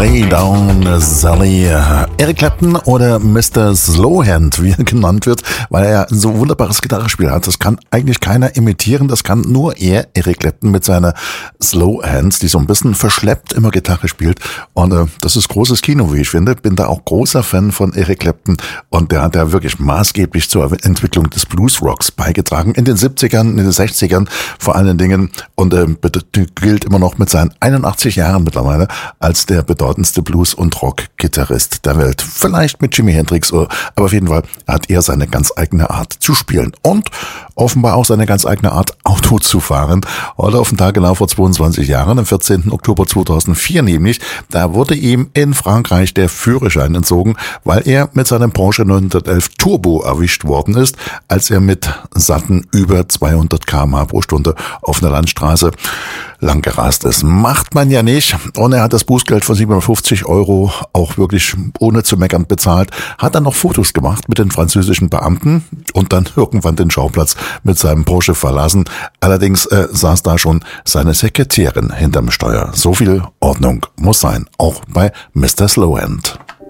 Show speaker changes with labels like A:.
A: Lay Down Sally. Eric Clapton oder Mr. Slowhand, wie er genannt wird, weil er ja ein so wunderbares Gitarrespiel hat. Das kann eigentlich keiner imitieren, das kann nur er, Eric Clapton, mit seiner Slow Hands, die so ein bisschen verschleppt immer Gitarre spielt. Und das ist großes Kino, wie ich finde. Bin da auch großer Fan von Eric Clapton und der hat ja wirklich maßgeblich zur Entwicklung des Bluesrocks beigetragen. In den 70ern, in den 60ern vor allen Dingen und gilt immer noch mit seinen 81 Jahren mittlerweile als der bedeutendste Blues- und Rock-Gitarrist der Welt. Vielleicht mit Jimi Hendrix, aber auf jeden Fall hat er seine ganz eigene Art zu spielen und offenbar auch seine ganz eigene Art, Auto zu fahren. Heute auf den Tag genau vor 22 Jahren, am 14. Oktober 2004 nämlich, da wurde ihm in Frankreich der Führerschein entzogen, weil er mit seinem Porsche 911 Turbo erwischt worden ist, als er mit satten über 200 km/h pro Stunde auf einer Landstraße lang gerast ist. Macht man ja nicht. Und er hat das Bußgeld von 750 € auch wirklich ohne zu meckern bezahlt. Hat dann noch Fotos gemacht mit den französischen Beamten und dann irgendwann den Schauplatz mit seinem Porsche verlassen. Allerdings saß da schon seine Sekretärin hinterm Steuer. So viel Ordnung muss sein, auch bei Mr. Slowhand.